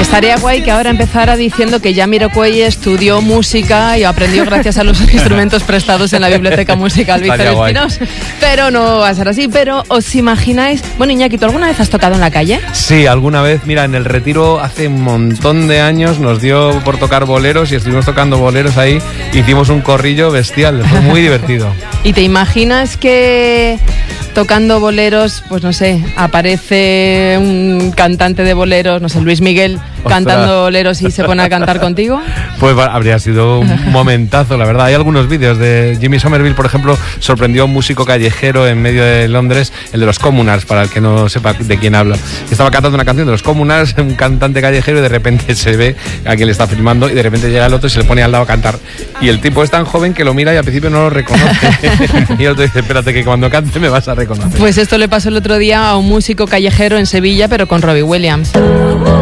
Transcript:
Estaría guay que ahora empezara diciendo que Jamiroquai estudió música y aprendió gracias a los instrumentos prestados en la biblioteca musical Víctor Espinós, pero no va a ser así. Pero ¿os imagináis? Bueno, Iñaki, ¿tú alguna vez has tocado en la calle? Sí, alguna vez. Mira, en el Retiro hace un montón de años nos dio por tocar boleros y estuvimos tocando boleros ahí. Hicimos un corrillo bestial, fue muy divertido. ¿Y te imaginas que tocando boleros, pues no sé, aparece un cantante de boleros, no sé, Luis Miguel, cantando boleros y se pone a cantar contigo? Pues habría sido un momentazo, la verdad. Hay algunos vídeos de Jimmy Somerville, por ejemplo, sorprendió a un músico callejero en medio de Londres, el de los Communards, para el que no sepa de quién habla. Estaba cantando una canción de los Communards, un cantante callejero, y de repente se ve a quien le está filmando y de repente llega el otro y se le pone al lado a cantar. Y el tipo es tan joven que lo mira y al principio no lo reconoce. Y el otro dice, espérate que cuando cante me vas a reconocer. Pues esto le pasó el otro día a un músico callejero en Sevilla, pero con Robbie Williams.